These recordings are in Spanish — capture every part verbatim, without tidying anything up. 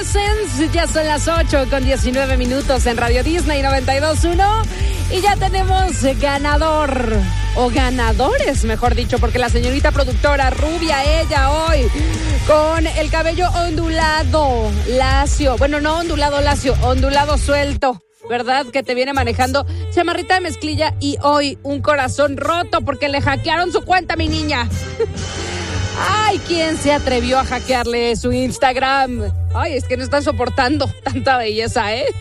Essence. Ya son las ocho con diecinueve minutos en Radio Disney noventa y dos punto uno. Y ya tenemos ganador, o ganadores, mejor dicho, porque la señorita productora, rubia ella hoy, con el cabello ondulado, lacio. Bueno, no ondulado lacio, ondulado suelto. ¿Verdad? Que te viene manejando chamarrita de mezclilla y hoy un corazón roto porque le hackearon su cuenta, mi niña. Ay, ¿quién se atrevió a hackearle su Instagram? Ay, es que no están soportando tanta belleza, ¿eh?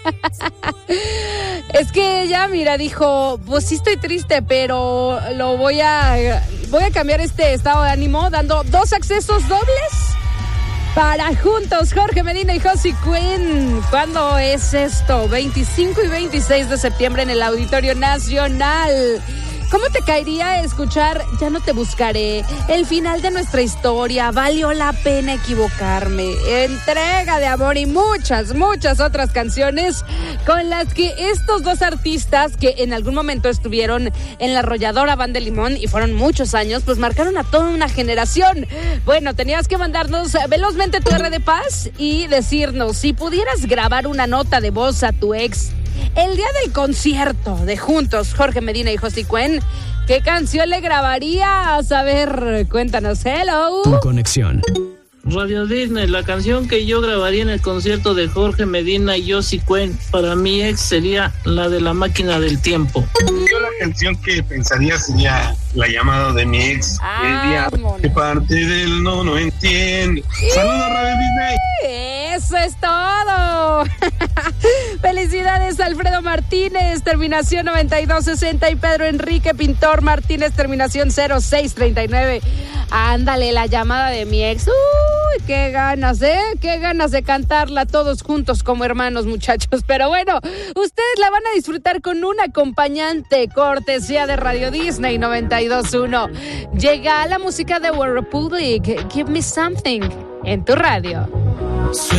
Es que ella, mira, dijo, pues sí estoy triste, pero lo voy a, voy a cambiar este estado de ánimo dando dos accesos dobles para juntos, Jorge Medina y Josie Quinn. ¿Cuándo es esto? veinticinco y veintiséis de septiembre en el Auditorio Nacional. ¿Cómo te caería escuchar Ya no te buscaré? El final de nuestra historia, valió la pena equivocarme, Entrega de amor y muchas, muchas otras canciones con las que estos dos artistas que en algún momento estuvieron en la arrolladora Banda de Limón y fueron muchos años, pues marcaron a toda una generación. Bueno, tenías que mandarnos velozmente tu R de Paz y decirnos si pudieras grabar una nota de voz a tu ex el día del concierto de Juntos, Jorge Medina y Josie Quinn, ¿qué canción le grabarías? A ver, cuéntanos. Hello. Tu conexión. Radio Disney, la canción que yo grabaría en el concierto de Jorge Medina y Josie Quinn para mi ex sería la de La Máquina del Tiempo. Yo la canción que pensaría sería La llamada de mi ex. Ah, ¿Qué parte del no no entiende? ¡Saludos, Radio Disney! ¡Eso es todo! Felicidades, Alfredo Martínez, terminación noventa y dos sesenta, y Pedro Enrique Pintor Martínez, terminación cero seis treinta y nueve. Ándale, La llamada de mi ex. Uy, qué ganas, ¿eh? Qué ganas de cantarla todos juntos como hermanos, muchachos. Pero bueno, ustedes la van a disfrutar con un acompañante, cortesía de Radio Disney noventa y dos punto uno. Llega la música de One Republic, Give Me Something, en tu radio.